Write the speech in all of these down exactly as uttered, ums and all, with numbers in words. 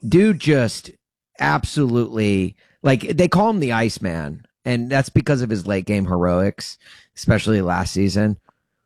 dude just absolutely, like, they call him the Iceman, and that's because of his late game heroics, especially last season.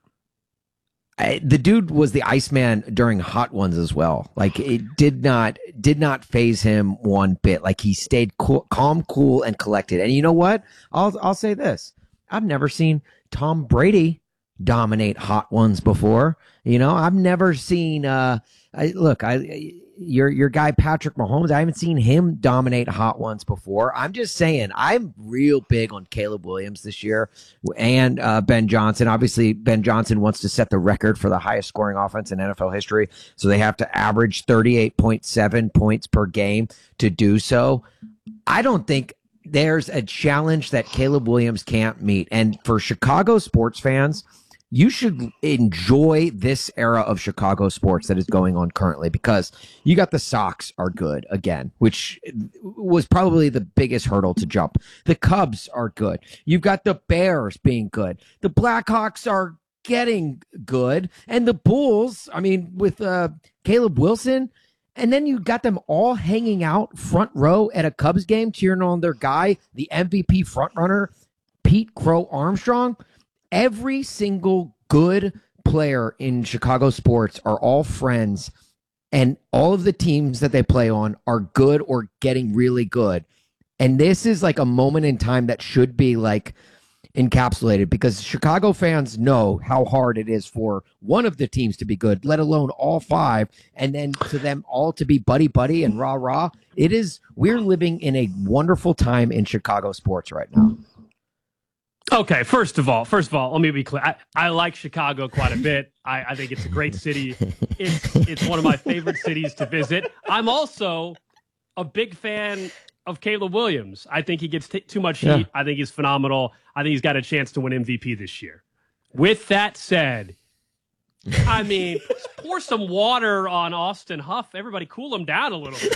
I, the dude was the Iceman during hot ones as well. Like, it did not did not phase him one bit. Like, he stayed cool, calm, cool, and collected. And you know what? I'll I'll say this: I've never seen Tom Brady dominate hot ones before. You know, I've never seen. Uh, I, look, I your your guy Patrick Mahomes. I haven't seen him dominate hot ones before. I'm just saying, I'm real big on Caleb Williams this year and uh, Ben Johnson. Obviously, Ben Johnson wants to set the record for the highest scoring offense in N F L history, so they have to average thirty-eight point seven points per game to do so. I don't think there's a challenge that Caleb Williams can't meet. And for Chicago sports fans, you should enjoy this era of Chicago sports that is going on currently, because you got the Sox are good again, which was probably the biggest hurdle to jump. The Cubs are good. You've got the Bears being good. The Blackhawks are getting good. And the Bulls, I mean, with uh, Caleb Wilson, and then you got them all hanging out front row at a Cubs game, cheering on their guy, the M V P frontrunner, Pete Crow Armstrong. Every single good player in Chicago sports are all friends, and all of the teams that they play on are good or getting really good. And this is like a moment in time that should be like encapsulated, because Chicago fans know how hard it is for one of the teams to be good, let alone all five, and then to them all to be buddy buddy and rah rah. It is, we're living in a wonderful time in Chicago sports right now. Okay, first of all, first of all, let me be clear. I, I like Chicago quite a bit. I, I think it's a great city. It's it's one of my favorite cities to visit. I'm also a big fan of Caleb Williams. I think he gets t- too much heat. Yeah. I think he's phenomenal. I think he's got a chance to win M V P this year. With that said, I mean, pour some water on Austin Huff. Everybody cool him down a little bit.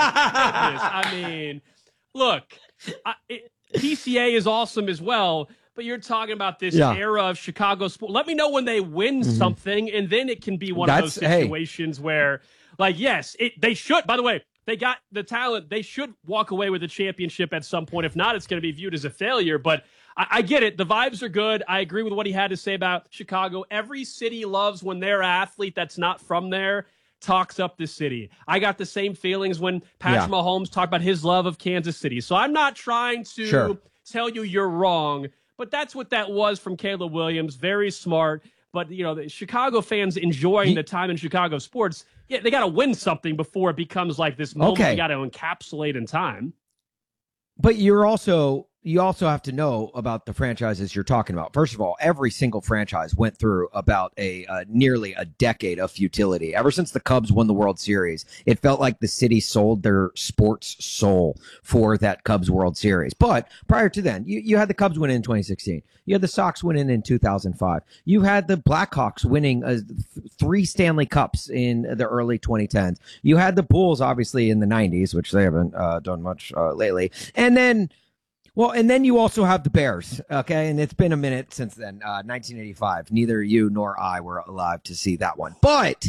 I mean, look, I, it, P C A is awesome as well, but you're talking about this yeah. era of Chicago sport. Let me know when they win mm-hmm. something, and then it can be one That's, of those situations hey. where, like, yes, it, they should. By the way, they got the talent. They should walk away with a championship at some point. If not, it's going to be viewed as a failure. But I, I get it. The vibes are good. I agree with what he had to say about Chicago. Every city loves when their athlete that's not from there talks up the city. I got the same feelings when Patrick yeah. Mahomes talked about his love of Kansas City. So I'm not trying to sure. tell you you're wrong, but that's what that was from Caleb Williams. Very smart. But, you know, the Chicago fans enjoying he, the time in Chicago sports, yeah, they got to win something before it becomes like this moment okay. you got to encapsulate in time. But you're also, you also have to know about the franchises you're talking about. First of all, every single franchise went through about a uh, nearly a decade of futility. Ever since the Cubs won the World Series, it felt like the city sold their sports soul for that Cubs World Series. But prior to then, you, you had the Cubs winning in twenty sixteen. You had the Sox winning in two thousand five. You had the Blackhawks winning uh, th- three Stanley Cups in the early twenty tens. You had the Bulls, obviously, in the nineties, which they haven't uh, done much uh, lately. And then Well, and then you also have the Bears, okay? And it's been a minute since then, uh, nineteen eighty-five. Neither you nor I were alive to see that one. But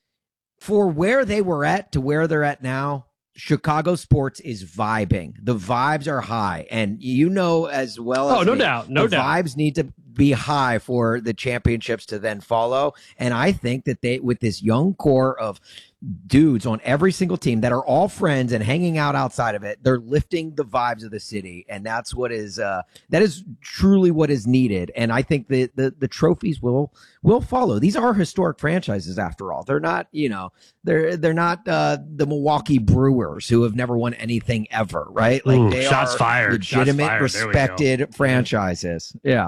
for where they were at to where they're at now, Chicago sports is vibing. The vibes are high. And you know as well as Oh, no me, doubt, no the doubt. vibes need to be high for the championships to then follow. And I think that they, with this young core of dudes on every single team that are all friends and hanging out outside of it, they're lifting the vibes of the city, and that's what is uh that is truly what is needed. And I think the the, the trophies will will follow. These are historic franchises after all. They're not, you know, they're they're not uh the Milwaukee Brewers who have never won anything ever, right? Like Ooh, they shots are fired. legitimate, shots fired. respected franchises. Yeah.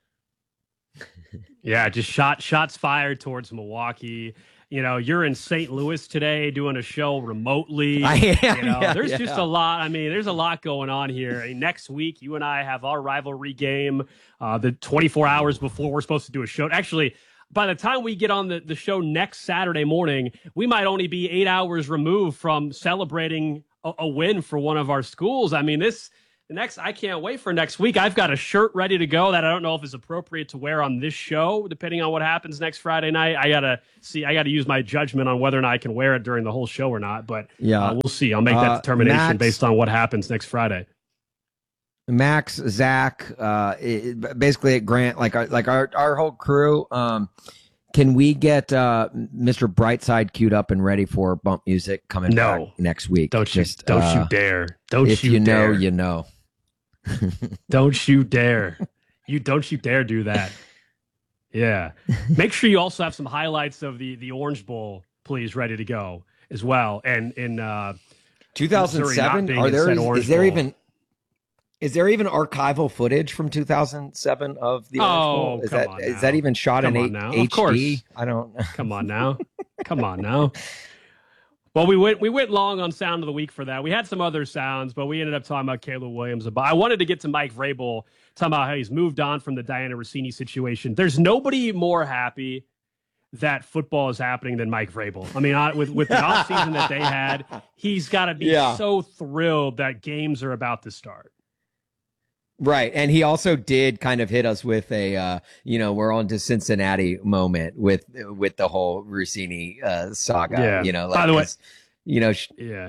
Yeah, just shot shots fired towards Milwaukee. You know, you're in Saint Louis today doing a show remotely. I am, you know, yeah, there's yeah. just a lot. I mean, there's a lot going on here. I mean, next week, you and I have our rivalry game, uh, the twenty-four hours before we're supposed to do a show. Actually, by the time we get on the, the show next Saturday morning, we might only be eight hours removed from celebrating a, a win for one of our schools. I mean, this next, I can't wait for next week. I've got a shirt ready to go that I don't know if is appropriate to wear on this show, depending on what happens next Friday night. I gotta see. I gotta use my judgment on whether or not I can wear it during the whole show or not. But yeah, uh, we'll see. I'll make that uh, determination Max, based on what happens next Friday. Max, Zach, uh, it, basically at Grant, like our, like our, our whole crew. Um, can we get uh, Mister Brightside queued up and ready for bump music coming no. back next week? Don't Just, you? Don't uh, you dare! Don't if you, you know, dare. you know. Don't you dare! You don't you dare do that. Yeah. Make sure you also have some highlights of the the Orange Bowl, please, ready to go as well. And in uh, two thousand seven, are there is, is there Bowl. even is there even archival footage from two thousand seven of the Orange oh, Bowl? Is come that on is now. that even shot come in on H- now. H D? Of course. I don't. Come on now. Come on now. Well, we went we went long on Sound of the Week for that. We had some other sounds, but we ended up talking about Caleb Williams. But I wanted to get to Mike Vrabel, talking about how he's moved on from the Diana Rossini situation. There's nobody more happy that football is happening than Mike Vrabel. I mean, with with the offseason that they had, he's got to be yeah. so thrilled that games are about to start. Right. And he also did kind of hit us with a, uh, you know, we're on to Cincinnati moment with, with the whole Rossini uh, saga, yeah. you know, like, by the way, you know, sh- yeah.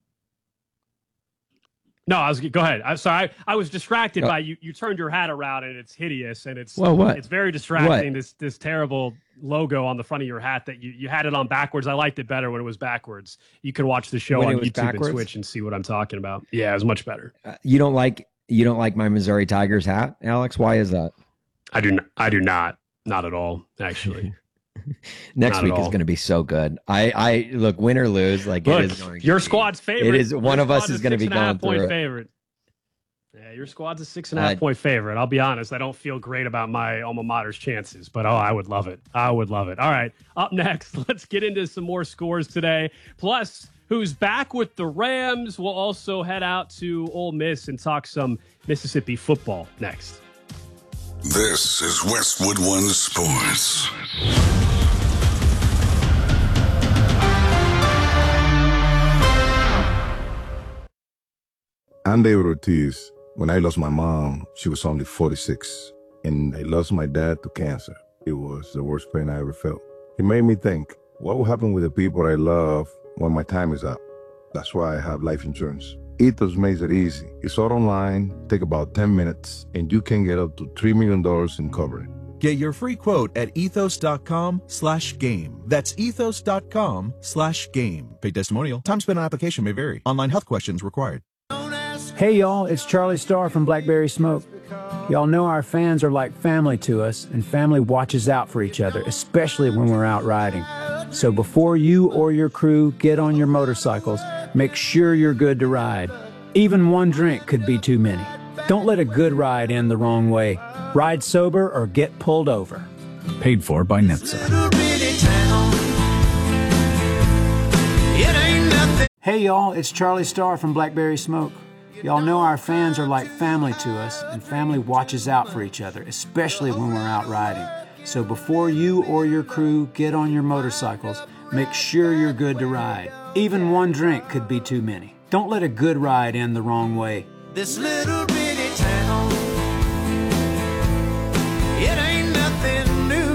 No, I was, go ahead. I'm sorry. I, I was distracted oh. by you. You turned your hat around and it's hideous and it's, well, what? It's very distracting. What? This, this terrible logo on the front of your hat that you, you had it on backwards. I liked it better when it was backwards. You can watch the show when on YouTube backwards? and Switch and see what I'm talking about. Yeah, it was much better. Uh, you don't like, You don't like my Missouri Tigers hat, Alex? Why is that? I do. Not, I do not. Not at all. Actually, next not week is going to be so good. I, I look, win or lose, like look, it is going. Your to squad's be, favorite. It is one your of us is going to be going through point it. Favorite. Yeah, your squad's a six and a half uh, point favorite. I'll be honest. I don't feel great about my alma mater's chances, but oh, I would love it. I would love it. All right. Up next, let's get into some more scores today. Plus, who's back with the Rams? We'll also head out to Ole Miss and talk some Mississippi football next. This is Westwood One Sports. I'm David Ortiz. When I lost my mom, she was only forty-six, and I lost my dad to cancer. It was the worst pain I ever felt. It made me think, what will happen with the people I love when my time is up? That's why I have life insurance. Ethos makes it easy. It's all online, take about ten minutes, and you can get up to three million dollars in coverage. Get your free quote at ethos.com slash game. That's ethos.com slash game. Paid testimonial. Time spent on application may vary. Online health questions required. Hey y'all, it's Charlie Starr from Blackberry Smoke. Y'all know our fans are like family to us, and family watches out for each other, especially when we're out riding. So before you or your crew get on your motorcycles, make sure you're good to ride. Even one drink could be too many. Don't let a good ride end the wrong way. Ride sober or get pulled over. Paid for by N H T S A. Hey y'all, it's Charlie Starr from Blackberry Smoke. Y'all know our fans are like family to us, and family watches out for each other, especially when we're out riding. So before you or your crew get on your motorcycles, make sure you're good to ride. Even one drink could be too many. Don't let a good ride end the wrong way. This little bitty town, it ain't nothing new.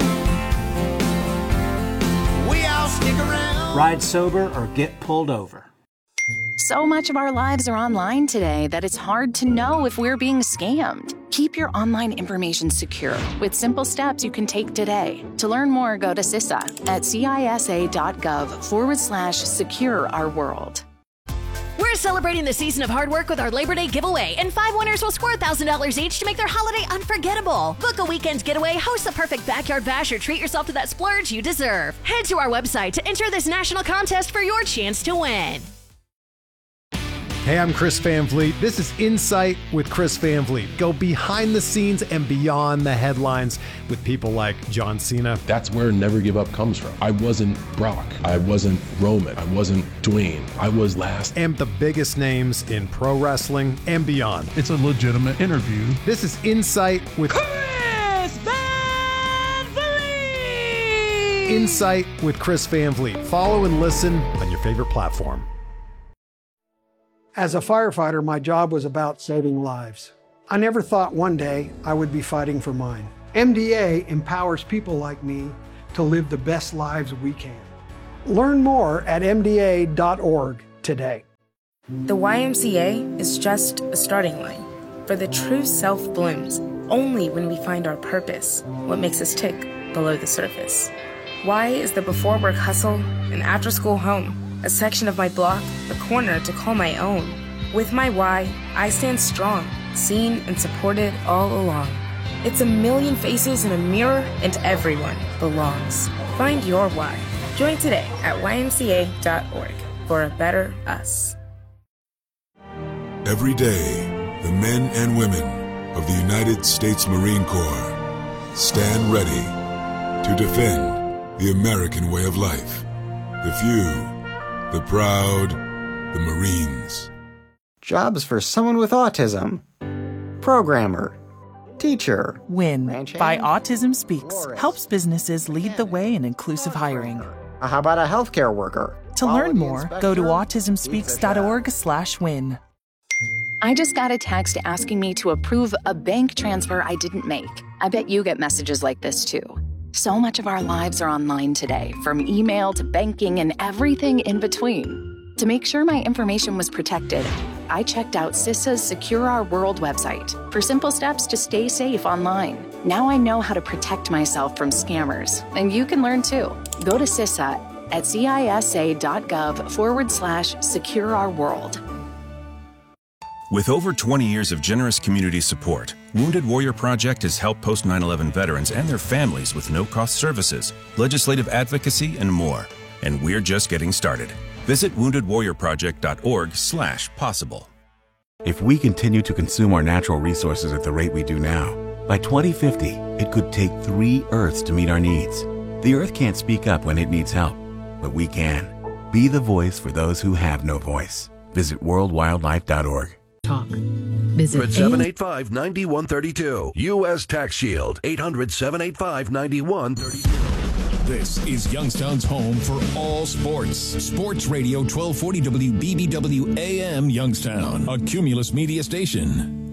We all stick around. Ride sober or get pulled over. So much of our lives are online today that it's hard to know if we're being scammed. Keep your online information secure with simple steps you can take today. To learn more, go to C I S A at cisa.gov forward slash secure our world. We're celebrating the season of hard work with our Labor Day giveaway, and five winners will score one thousand dollars each to make their holiday unforgettable. Book a weekend getaway, host the perfect backyard bash, or treat yourself to that splurge you deserve. Head to our website to enter this national contest for your chance to win. Hey, I'm Chris Van Vliet. This is Insight with Chris Van Vliet. Go behind the scenes and beyond the headlines with people like John Cena. That's where Never Give Up comes from. I wasn't Brock. I wasn't Roman. I wasn't Dwayne. I was last. And the biggest names in pro wrestling and beyond. It's a legitimate interview. This is Insight with Chris Van Vliet. Insight with Chris Van Vliet. Follow and listen on your favorite platform. As a firefighter, my job was about saving lives. I never thought one day I would be fighting for mine. M D A empowers people like me to live the best lives we can. Learn more at M D A dot org today. The Y M C A is just a starting line, for the true self blooms only when we find our purpose, what makes us tick below the surface. Y is the before work hustle, an after school home, a section of my block, a corner to call my own. With my Y, I stand strong, seen and supported all along. It's a million faces in a mirror, and everyone belongs. Find your why. Join today at Y M C A dot org for a better us. Every day, the men and women of the United States Marine Corps stand ready to defend the American way of life. The few, the proud, the Marines. Jobs for someone with autism. Programmer. Teacher. WIN by Autism Speaks helps businesses lead the way in inclusive hiring. How about a healthcare worker? To learn more, go to autism speaks dot org slash win. I just got a text asking me to approve a bank transfer I didn't make. I bet you get messages like this too. So much of our lives are online today, from email to banking and everything in between. To make sure my information was protected, I checked out CISA's Secure Our World website for simple steps to stay safe online. Now I know how to protect myself from scammers, and you can learn too. Go to CISA at cisa.gov forward slash secure our world. With over twenty years of generous community support, Wounded Warrior Project has helped post nine eleven veterans and their families with no-cost services, legislative advocacy, and more. And we're just getting started. Visit wounded warrior project dot org slash possible. If we continue to consume our natural resources at the rate we do now, by twenty fifty, it could take three Earths to meet our needs. The Earth can't speak up when it needs help, but we can. Be the voice for those who have no voice. Visit world wildlife dot org. Talk. Visit seven eight five, nine one three two. U S Tax Shield. eight hundred, seven eight five, nine one three two. This is Youngstown's home for all sports. Sports Radio twelve forty W B B W A M Youngstown, a Cumulus media station.